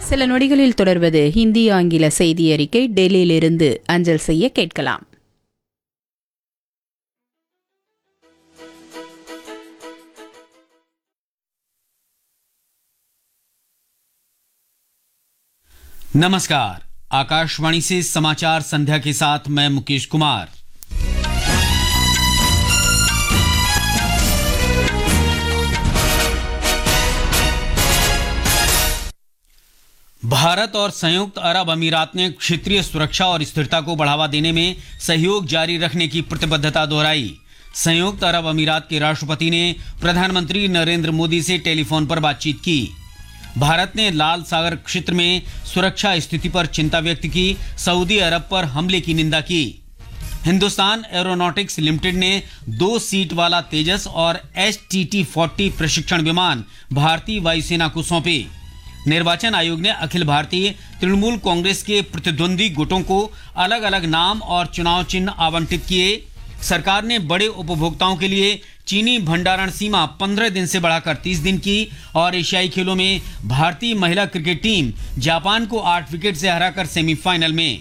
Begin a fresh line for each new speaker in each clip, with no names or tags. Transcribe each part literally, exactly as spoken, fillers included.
சில நொடிகளில் தொடர்வது ஹிந்தி ஆங்கில செய்தி அறிக்கை டெல்லியிலிருந்து அஞ்சல் செய்ய கேட்கலாம்.
नमस्कार, आकाशवाणी से समाचार संध्या के साथ मैं मुकेश कुमार। भारत और संयुक्त अरब अमीरात ने क्षेत्रीय सुरक्षा और स्थिरता को बढ़ावा देने में सहयोग जारी रखने की प्रतिबद्धता दोहराई। संयुक्त अरब अमीरात के राष्ट्रपति ने प्रधानमंत्री नरेंद्र मोदी से टेलीफोन पर बातचीत की। भारत ने लाल सागर क्षेत्र में सुरक्षा स्थिति पर चिंता व्यक्त की, सऊदी अरब पर हमले की निंदा की। हिंदुस्तान एरोनॉटिक्स लिमिटेड ने दो सीट वाला तेजस और एस टी टी फोर्टी प्रशिक्षण विमान भारतीय वायुसेना को सौंपे। निर्वाचन आयोग ने अखिल भारतीय तृणमूल कांग्रेस के प्रतिद्वंदी गुटों को अलग अलग नाम और चुनाव चिन्ह आवंटित किए। सरकार ने बड़े उपभोक्ताओं के लिए चीनी भंडारण सीमा पंद्रह दिन से बढ़ाकर तीस दिन की। और एशियाई खेलों में भारतीय महिला क्रिकेट टीम जापान को आठ विकेट से हराकर सेमीफाइनल में।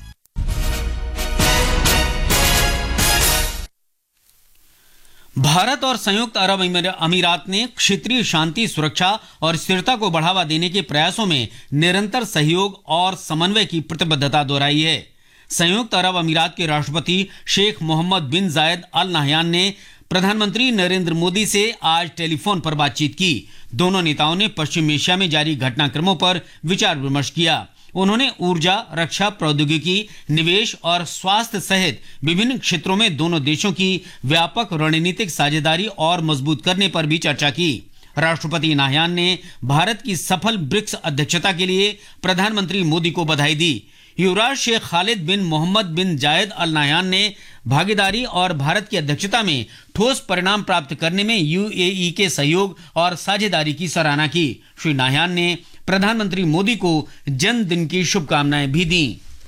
भारत और संयुक्त अरब अमीरात ने क्षेत्रीय शांति, सुरक्षा और स्थिरता को बढ़ावा देने के प्रयासों में निरंतर सहयोग और समन्वय की प्रतिबद्धता दोहराई है। संयुक्त अरब अमीरात के राष्ट्रपति शेख मोहम्मद बिन जायद अल नाह्यान ने प्रधानमंत्री नरेंद्र मोदी से आज टेलीफोन पर बातचीत की। दोनों नेताओं ने पश्चिम एशिया में जारी घटनाक्रमों पर विचार विमर्श किया। उन्होंने ऊर्जा, रक्षा प्रौद्योगिकी, निवेश और स्वास्थ्य सहित विभिन्न क्षेत्रों में दोनों देशों की व्यापक रणनीतिक साझेदारी और मजबूत करने पर भी चर्चा की। राष्ट्रपति नाह्यान ने भारत की सफल ब्रिक्स अध्यक्षता के लिए प्रधानमंत्री मोदी को बधाई दी। युवराज शेख खालिद बिन मोहम्मद बिन जायद अल नाह्यान ने भागीदारी और भारत की अध्यक्षता में ठोस परिणाम प्राप्त करने में यू ए ई के सहयोग और साझेदारी की सराहना की। श्री नाह्यान ने प्रधानमंत्री मोदी को जन्मदिन की शुभकामनाएं भी दी।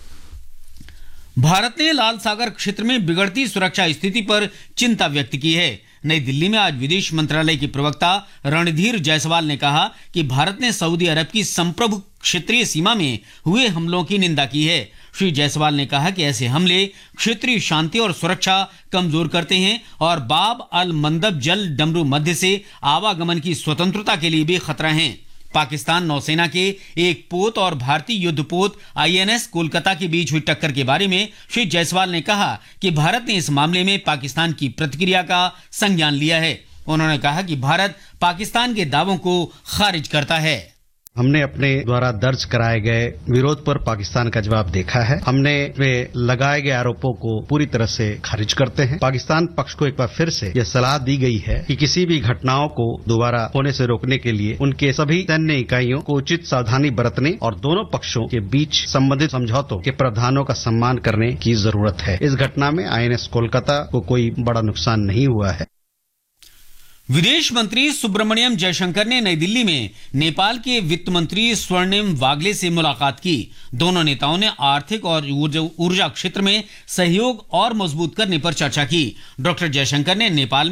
भारत ने लाल सागर क्षेत्र में बिगड़ती सुरक्षा स्थिति पर चिंता व्यक्त की है। नई दिल्ली में आज विदेश मंत्रालय के प्रवक्ता रणधीर जायसवाल ने कहा कि भारत ने सऊदी अरब की संप्रभु क्षेत्रीय सीमा में हुए हमलों की निंदा की है। श्री जायसवाल ने कहा कि ऐसे हमले क्षेत्रीय शांति और सुरक्षा कमजोर करते हैं और बाब अल मंदब जल डमरू मध्य से आवागमन की स्वतंत्रता के लिए भी खतरा हैं। पाकिस्तान नौसेना के एक पोत और भारतीय युद्धपोत आई एन एस कोलकाता के बीच हुई टक्कर के बारे में श्री जायसवाल ने कहा कि भारत ने इस मामले में पाकिस्तान की प्रतिक्रिया का संज्ञान लिया है। उन्होंने कहा कि भारत पाकिस्तान के दावों को खारिज करता है।
हमने अपने द्वारा दर्ज कराए गए विरोध पर पाकिस्तान का जवाब देखा है। हमने वे लगाए गए आरोपों को पूरी तरह से खारिज करते हैं। पाकिस्तान पक्ष को एक बार फिर से यह सलाह दी गई है कि किसी भी घटनाओं को दोबारा होने से रोकने के लिए उनके सभी सैन्य इकाइयों को उचित सावधानी बरतने और दोनों पक्षों के बीच संबंधित समझौतों के प्रावधानों का सम्मान करने की जरूरत है। इस घटना में आई एन एस कोलकाता को कोई बड़ा नुकसान नहीं हुआ है।
विदेश मंत्री सुब्रमण्यम जयशंकर ने नई दिल्ली में नेपाल के वित्त मंत्री स्वर्णिम वाग्ले से मुलाकात की। दोनों नेताओं ने आर्थिक और ऊर्जा क्षेत्र में सहयोग और मजबूत करने पर चर्चा की। डॉक्टर जयशंकर ने नेपाल